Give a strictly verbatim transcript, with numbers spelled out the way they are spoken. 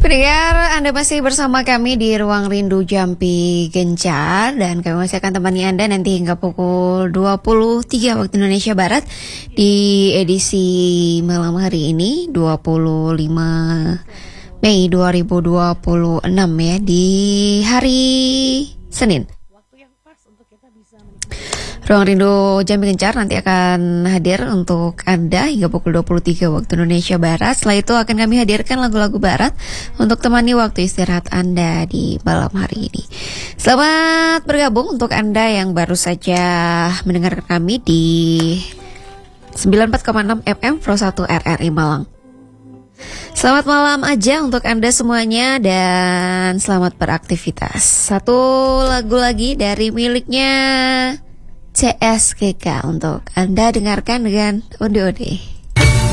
Pendengar, Anda masih bersama kami di Ruang Rindu Jampi Gencar, dan kami masih akan temani Anda nanti hingga pukul dua puluh tiga waktu Indonesia Barat di edisi malam hari ini dua puluh lima Mei dua ribu dua puluh enam ya, di hari Senin. Ruang Rindu Jampi Gencar nanti akan hadir untuk Anda hingga pukul dua puluh tiga waktu Indonesia Barat. Setelah itu akan kami hadirkan lagu-lagu barat untuk temani waktu istirahat Anda di malam hari ini. Selamat bergabung untuk Anda yang baru saja mendengarkan kami di sembilan puluh empat koma enam F M Pro satu R R I Malang. Selamat malam aja untuk Anda semuanya dan selamat beraktivitas. Satu lagu lagi dari miliknya C S G K untuk Anda dengarkan dengan Ode Ode.